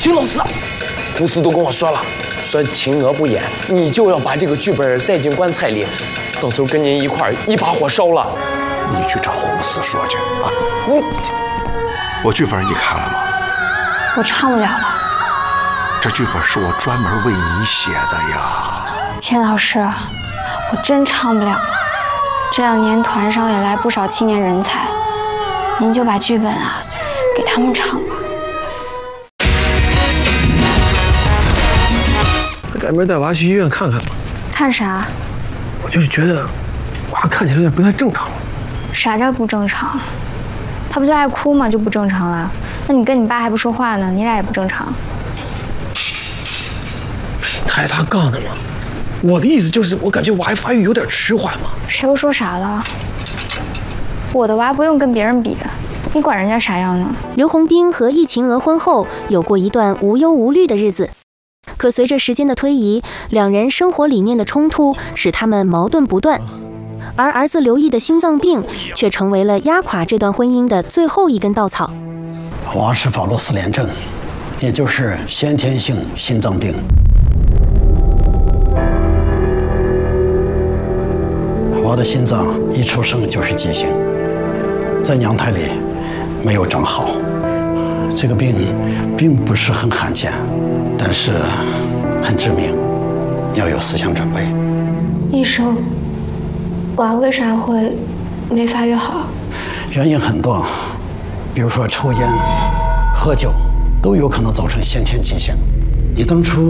秦老师，公司都跟我说了，说秦娥不演，你就要把这个剧本带进棺材里，到时候跟您一块儿一把火烧了。 你去找胡四说去啊！我剧本你看了吗？ 我唱不了了。 这剧本是我专门为你写的呀。 钱老师，我真唱不了了。这2年团上也来不少青年人才，您就把剧本给他们唱吧。 赶明儿带娃去医院看看吧。 看啥？ 我就是觉得娃看起来有点不太正常。 啥叫不正常？他不就爱哭吗？就不正常了？那你跟你爸还不说话呢？你俩也不正常。 还擦杠呢吗？我的意思就是，我感觉娃发育有点迟缓嘛。 谁又说啥了？我的娃不用跟别人比，你管人家啥样呢？ 刘洪斌和易秦娥婚后有过一段无忧无虑的日子，可随着时间的推移，两人生活理念的冲突使他们矛盾不断，而儿子刘毅的心脏病却成为了压垮这段婚姻的最后一根稻草。 娃是法洛斯联症，也就是先天性心脏病。娃的心脏一出生就是畸形，在娘胎里没有长好。这个病并不是很罕见，但是很致命，要有思想准备。 医生，娃为啥会没发育好？ 原因很多，比如说抽烟、喝酒，都有可能造成先天畸形。你当初